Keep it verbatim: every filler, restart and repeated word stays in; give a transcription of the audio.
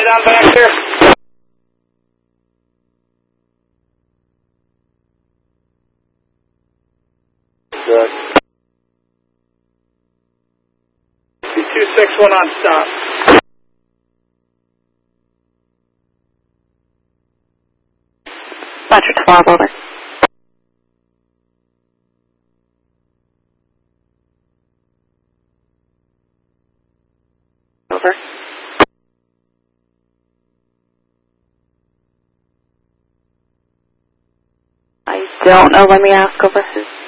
right on back there. Good. two six one on stop. Roger, twelve, over. Over. I don't know. Let me ask over.